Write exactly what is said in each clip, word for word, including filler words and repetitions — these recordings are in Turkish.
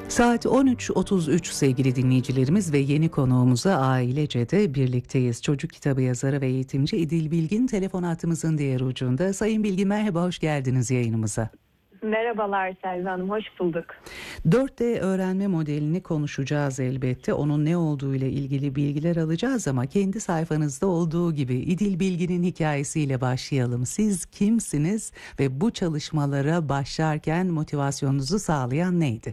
Saat on üç otuz üç sevgili dinleyicilerimiz ve yeni konuğumuza Ailece'de birlikteyiz. Çocuk kitabı yazarı ve eğitimci İdil Bilgin telefon hattımızın diğer ucunda. Sayın Bilgin, merhaba, hoş geldiniz yayınımıza. Merhabalar Selvi Hanım, hoş bulduk. dört D öğrenme modelini konuşacağız elbette. Onun ne olduğu ile ilgili bilgiler alacağız ama kendi sayfanızda olduğu gibi İdil Bilgin'in hikayesiyle başlayalım. Siz kimsiniz ve bu çalışmalara başlarken motivasyonunuzu sağlayan neydi?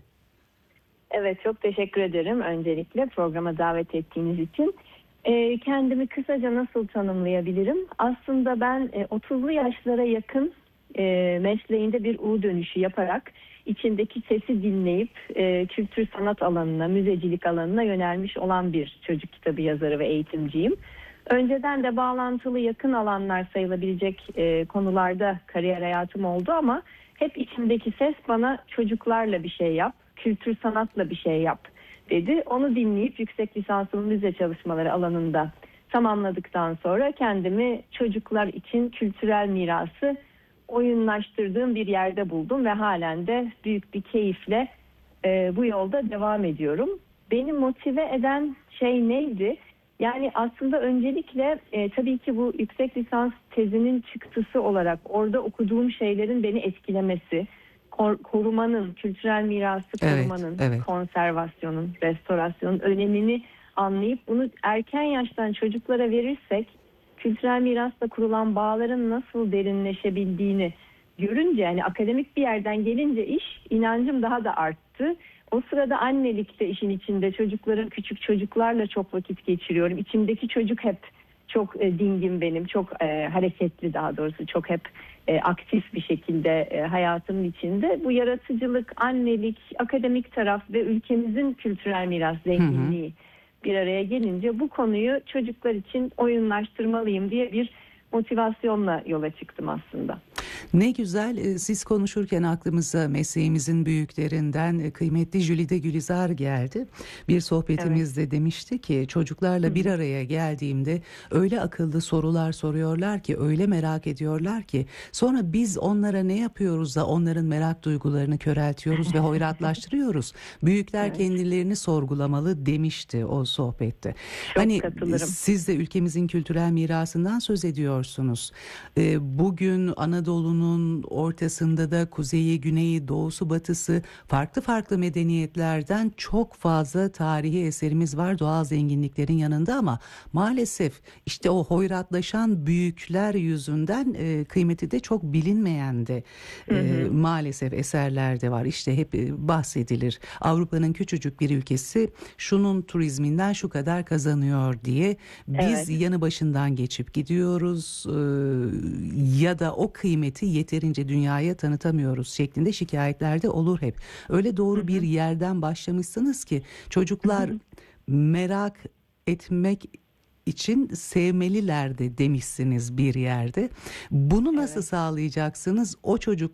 Evet, çok teşekkür ederim öncelikle programa davet ettiğiniz için. E, kendimi kısaca nasıl tanımlayabilirim? Aslında ben e, otuzlu yaşlara yakın e, mesleğinde bir U dönüşü yaparak içindeki sesi dinleyip e, kültür sanat alanına, müzecilik alanına yönelmiş olan bir çocuk kitabı yazarı ve eğitimciyim. Önceden de bağlantılı yakın alanlar sayılabilecek e, konularda kariyer hayatım oldu ama hep içimdeki ses bana çocuklarla bir şey yap, kültür sanatla bir şey yap dedi. Onu dinleyip yüksek lisansımı müze çalışmaları alanında tamamladıktan sonra kendimi çocuklar için kültürel mirası oyunlaştırdığım bir yerde buldum ve halen de büyük bir keyifle e, bu yolda devam ediyorum. Beni motive eden şey neydi? Yani aslında öncelikle e, tabii ki bu yüksek lisans tezinin çıktısı olarak orada okuduğum şeylerin beni etkilemesi, kor- korumanın, kültürel mirası korumanın, Evet, evet. konservasyonun, restorasyonun önemini anlayıp bunu erken yaştan çocuklara verirsek kültürel mirasla kurulan bağların nasıl derinleşebildiğini görünce, yani akademik bir yerden gelince iş, inancım daha da arttı. O sırada annelikte işin içinde çocukların, küçük çocuklarla çok vakit geçiriyorum. İçimdeki çocuk hep çok e, dingin benim, çok e, hareketli, daha doğrusu çok hep e, aktif bir şekilde e, hayatımın içinde. Bu yaratıcılık, annelik, akademik taraf ve ülkemizin kültürel miras zenginliği hı hı. bir araya gelince bu konuyu çocuklar için oyunlaştırmalıyım diye bir motivasyonla yola çıktım aslında. Ne güzel, siz konuşurken aklımıza mesleğimizin büyüklerinden kıymetli Jülide Gülizar geldi. Bir sohbetimizde evet. demişti ki çocuklarla Hı-hı. bir araya geldiğimde öyle akıllı sorular soruyorlar ki, öyle merak ediyorlar ki sonra biz onlara ne yapıyoruz da onların merak duygularını köreltiyoruz ve hoyratlaştırıyoruz. Büyükler evet. kendilerini sorgulamalı demişti o sohbette. Çok hani katılırım. Siz de ülkemizin kültürel mirasından söz ediyorsunuz. Bugün Anadolu'nun ortasında da kuzeyi, güneyi, doğusu, batısı farklı farklı medeniyetlerden çok fazla tarihi eserimiz var doğal zenginliklerin yanında ama maalesef işte o hoyratlaşan büyükler yüzünden e, kıymeti de çok bilinmeyen de e, hı hı. maalesef eserlerde var. İşte hep bahsedilir. Avrupa'nın küçücük bir ülkesi şunun turizminden şu kadar kazanıyor diye biz evet. yanı başından geçip gidiyoruz e, ya da o kıymeti yeterince dünyaya tanıtamıyoruz şeklinde şikayetlerde olur hep. Öyle doğru hı hı. bir yerden başlamışsınız ki çocuklar hı hı. merak etmek için sevmeliler de demişsiniz bir yerde. Bunu nasıl evet. sağlayacaksınız? O çocuk